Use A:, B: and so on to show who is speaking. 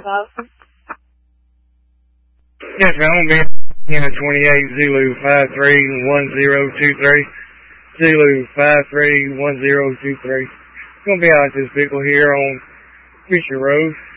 A: above.
B: Yes, ma'am. I'm going to be in 28 Zulu 531023. Zulu 531023. Going to be out at this vehicle here on Fisher Road.